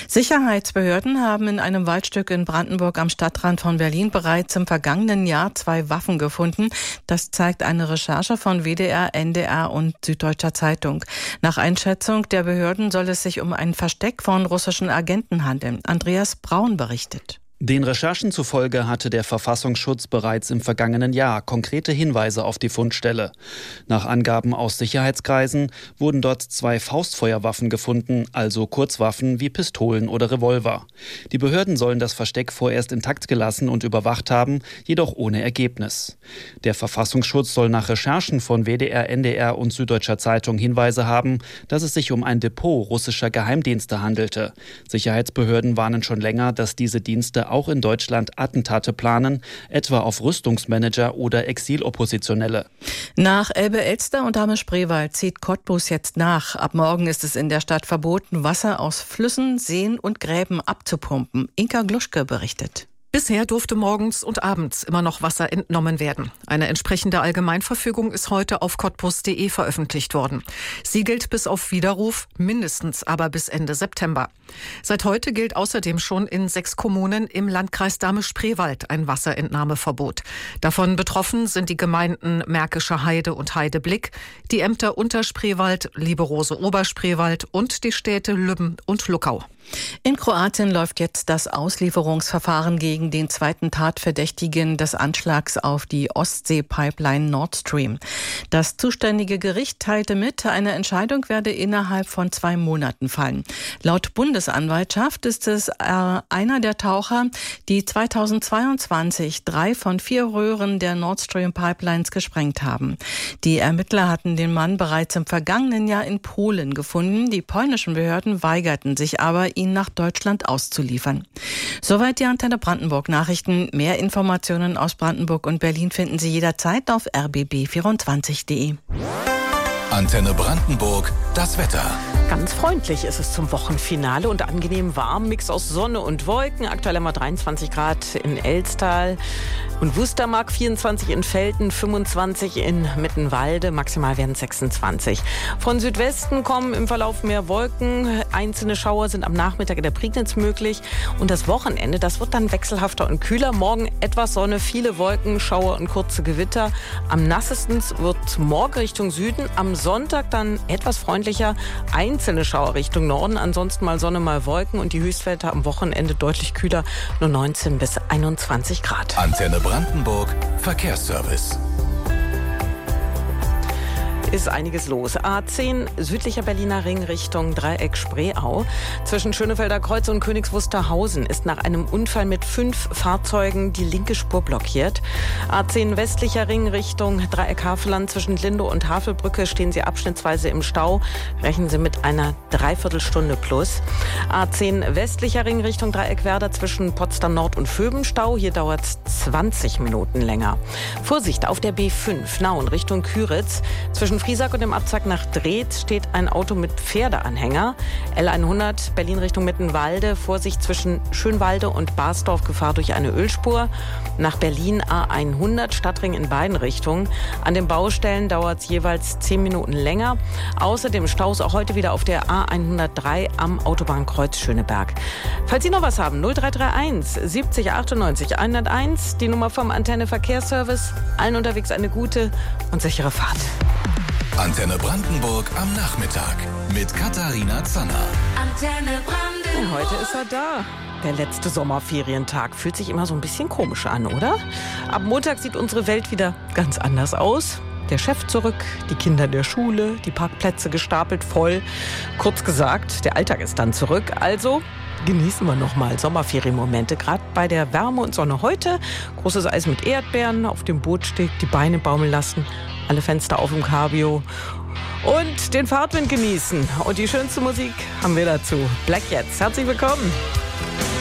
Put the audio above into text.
Sicherheitsbehörden haben in einem Waldstück in Brandenburg am Stadtrand von Berlin bereits im vergangenen Jahr 2 Waffen gefunden. Das zeigt eine Recherche von WDR, NDR und Süddeutscher Zeitung. Nach Einschätzung der Behörden soll es sich um ein Versteck von russischen Agenten handeln. Andreas Braun berichtet. Den Recherchen zufolge hatte der Verfassungsschutz bereits im vergangenen Jahr konkrete Hinweise auf die Fundstelle. Nach Angaben aus Sicherheitskreisen wurden dort 2 Faustfeuerwaffen gefunden, also Kurzwaffen wie Pistolen oder Revolver. Die Behörden sollen das Versteck vorerst intakt gelassen und überwacht haben, jedoch ohne Ergebnis. Der Verfassungsschutz soll nach Recherchen von WDR, NDR und Süddeutscher Zeitung Hinweise haben, dass es sich um ein Depot russischer Geheimdienste handelte. Sicherheitsbehörden warnen schon länger, dass diese Dienste auch in Deutschland Attentate planen, etwa auf Rüstungsmanager oder Exiloppositionelle. Nach Elbe-Elster und Dahme-Spreewald zieht Cottbus jetzt nach. Ab morgen ist es in der Stadt verboten, Wasser aus Flüssen, Seen und Gräben abzupumpen. Inka Gluschke berichtet. Bisher durfte morgens und abends immer noch Wasser entnommen werden. Eine entsprechende Allgemeinverfügung ist heute auf cottbus.de veröffentlicht worden. Sie gilt bis auf Widerruf, mindestens aber bis Ende September. Seit heute gilt außerdem schon in 6 Kommunen im Landkreis Dahme-Spreewald ein Wasserentnahmeverbot. Davon betroffen sind die Gemeinden Märkische Heide und Heideblick, die Ämter Unterspreewald, Lieberose Oberspreewald und die Städte Lübben und Luckau. In Kroatien läuft jetzt das Auslieferungsverfahren gegen den zweiten Tatverdächtigen des Anschlags auf die Ostsee-Pipeline Nord Stream. Das zuständige Gericht teilte mit, eine Entscheidung werde innerhalb von 2 Monaten fallen. Laut Bundesanwaltschaft ist es einer der Taucher, die 2022 3 von 4 Röhren der Nord Stream Pipelines gesprengt haben. Die Ermittler hatten den Mann bereits im vergangenen Jahr in Polen gefunden. Die polnischen Behörden weigerten sich aber, ihn nach Deutschland auszuliefern. Soweit die Antenne Brandenburg Nachrichten. Mehr Informationen aus Brandenburg und Berlin finden Sie jederzeit auf rbb24.de. Antenne Brandenburg, das Wetter. Ganz freundlich ist es zum Wochenfinale und angenehm warm. Mix aus Sonne und Wolken. Aktuell haben wir 23 Grad in Elstal und Wustermark, 24 in Velten, 25 in Mittenwalde. Maximal werden 26. Von Südwesten kommen im Verlauf mehr Wolken. Einzelne Schauer sind am Nachmittag in der Prignitz möglich. Und das Wochenende, das wird dann wechselhafter und kühler. Morgen etwas Sonne, viele Wolken, Schauer und kurze Gewitter. Am nassesten wird morgen Richtung Süden. Am Sonntag dann etwas freundlicher. Einzelne Schauer Richtung Norden, ansonsten mal Sonne, mal Wolken und die Höchstwerte am Wochenende deutlich kühler, nur 19 bis 21 Grad. Antenne Brandenburg, Verkehrsservice. Ist einiges los. A10 südlicher Berliner Ring Richtung Dreieck Spreeau. Zwischen Schönefelder Kreuz und Königs Wusterhausen ist nach einem Unfall mit 5 Fahrzeugen die linke Spur blockiert. A10 westlicher Ring Richtung Dreieck Havelland. Zwischen Lindow und Havelbrücke stehen Sie abschnittsweise im Stau. Rechnen Sie mit einer Dreiviertelstunde plus. A10 westlicher Ring Richtung Dreieck Werder zwischen Potsdam Nord und Vöbenstau. Hier dauert es 20 Minuten länger. Vorsicht auf der B5 Nauen Richtung Küritz. Zwischen Friesack und dem Abzweig nach Drehth steht ein Auto mit Pferdeanhänger. L100 Berlin Richtung Mittenwalde. Vorsicht zwischen Schönwalde und Basdorf, Gefahr durch eine Ölspur. Nach Berlin A100 Stadtring in beiden Richtungen. An den Baustellen dauert es jeweils 10 Minuten länger. Außerdem Staus auch heute wieder auf der A103 am Autobahnkreuz Schöneberg. Falls Sie noch was haben, 0331 70 98 101, die Nummer vom Antenne Verkehrsservice. Allen unterwegs eine gute und sichere Fahrt. Antenne Brandenburg am Nachmittag mit Katharina Zanner. Antenne Brandenburg. Heute ist er da. Der letzte Sommerferientag fühlt sich immer so ein bisschen komisch an, oder? Ab Montag sieht unsere Welt wieder ganz anders aus. Der Chef zurück, die Kinder in der Schule, die Parkplätze gestapelt voll. Kurz gesagt, der Alltag ist dann zurück. Also genießen wir nochmal Sommerferienmomente, gerade bei der Wärme und Sonne heute. Großes Eis mit Erdbeeren, auf dem Bootsteg die Beine baumeln lassen, alle Fenster auf im Cabrio und den Fahrtwind genießen. Und die schönste Musik haben wir dazu. Black jetzt. Herzlich willkommen.